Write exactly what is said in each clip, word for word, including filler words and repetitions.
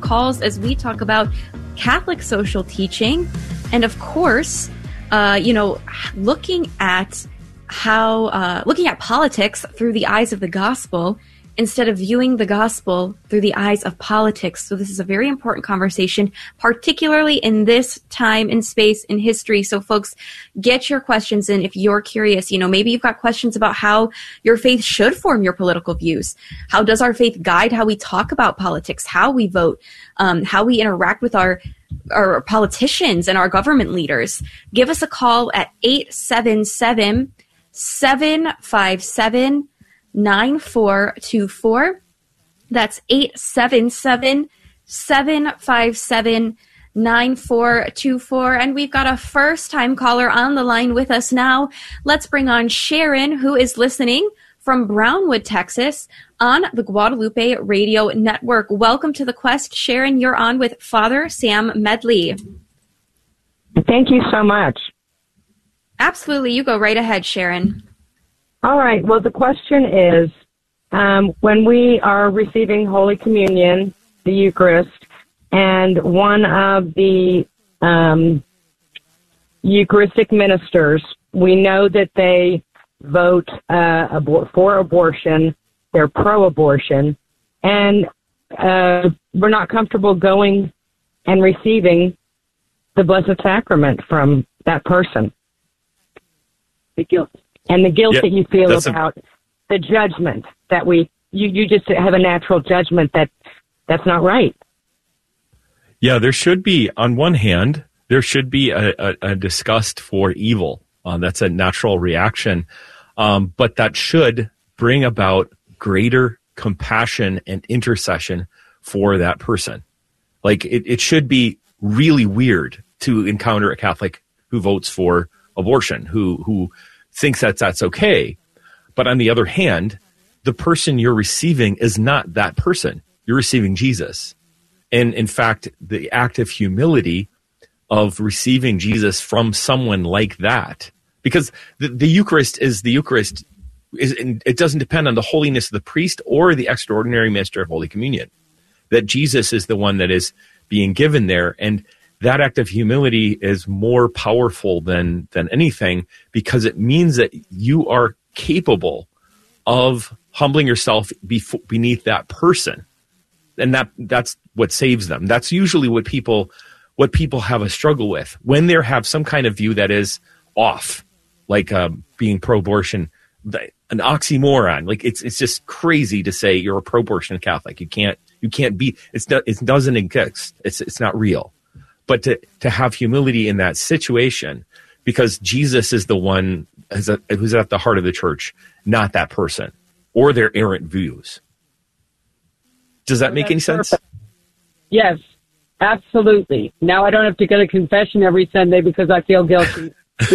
calls as we talk about Catholic social teaching and, of course, uh, you know, looking at how, uh, looking at politics through the eyes of the gospel instead of viewing the gospel through the eyes of politics. So this is a very important conversation, particularly in this time and space in history. So folks, get your questions in if you're curious. You know, maybe you've got questions about how your faith should form your political views. How does our faith guide how we talk about politics, how we vote, um, how we interact with our our politicians and our government leaders? Give us a call at eight seven seven, seven five seven, nine four two four. That's eight seven seven, seven five seven, nine four two four. And we've got a first-time caller on the line with us now. Let's bring on Sharon, who is listening from Brownwood, Texas, on the Guadalupe Radio Network. Welcome to The Quest. Sharon, you're on with Father Sam Medley. Thank you so much. Absolutely. You go right ahead, Sharon. All right. Well, the question is, um, when we are receiving Holy Communion, the Eucharist, and one of the um, Eucharistic ministers, we know that they vote uh, abor- for abortion, they're pro-abortion, and uh, we're not comfortable going and receiving the Blessed Sacrament from that person. The guilt. And the guilt yeah, that you feel about a- the judgment that we, you, you just have a natural judgment that that's not right. Yeah, there should be, on one hand, there should be a, a, a disgust for evil. Um, that's a natural reaction. Um, but that should bring about greater compassion and intercession for that person. Like, it, it should be really weird to encounter a Catholic who votes for abortion, who who thinks that that's okay. But on the other hand, the person you're receiving is not that person. You're receiving Jesus. And in fact, the act of humility of receiving Jesus from someone like that, because the, the Eucharist is the Eucharist, is, it doesn't depend on the holiness of the priest or the extraordinary mystery of Holy Communion. That Jesus is the one that is being given there. And that act of humility is more powerful than than anything, because it means that you are capable of humbling yourself bef- beneath that person, and that that's what saves them. That's usually what people what people have a struggle with when they have some kind of view that is off, like uh, being pro-abortion, an oxymoron. Like it's it's just crazy to say you're a pro-abortion Catholic. You can't you can't be. It's not, it doesn't exist. It's it's not real. But to, to have humility in that situation, because Jesus is the one who's at the heart of the church, not that person or their errant views. Does that make any sense? Perfect. Yes, absolutely. Now I don't have to go to confession every Sunday because I feel guilty.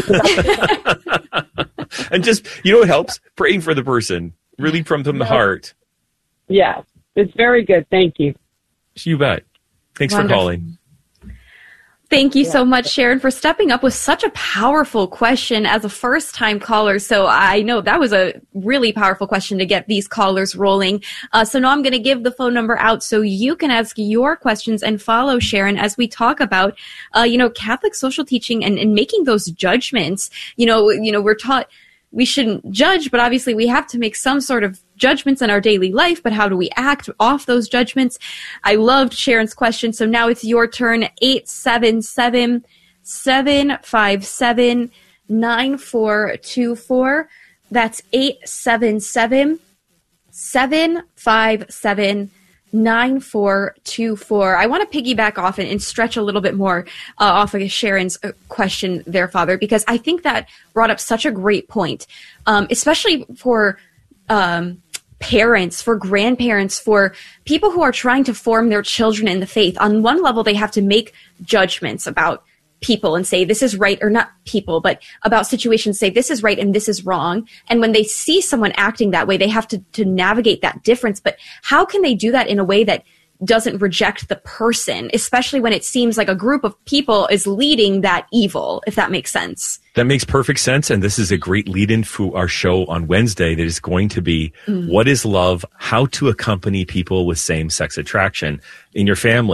And just, you know what helps? Praying for the person, really from, from the heart. Yeah, it's very good. Thank you. You bet. Thanks Wonderful. for calling. Thank you so much, Sharon, for stepping up with such a powerful question as a first-time caller. So I know that was a really powerful question to get these callers rolling. Uh, so now I'm going to give the phone number out so you can ask your questions and follow Sharon as we talk about, uh, you know, Catholic social teaching and, and making those judgments. You know, you know, we're taught we shouldn't judge, but obviously we have to make some sort of judgments in our daily life, but how do we act off those judgments? I loved Sharon's question. So now it's your turn. eight seven seven, seven five seven, nine four two four. That's eight seven seven, seven five seven, nine four two four. I want to piggyback off and, and stretch a little bit more uh, off of Sharon's question there, Father, because I think that brought up such a great point, um, especially for um, parents, for grandparents, for people who are trying to form their children in the faith. On one level, they have to make judgments about people and say this is right, or not people, but about situations, say this is right and this is wrong. And when they see someone acting that way, they have to, to navigate that difference. But how can they do that in a way that doesn't reject the person, especially when it seems like a group of people is leading that evil, if that makes sense? That makes perfect sense. And this is a great lead-in for our show on Wednesday that is going to be mm. What is Love? How to Accompany People with Same-Sex Attraction in Your Family.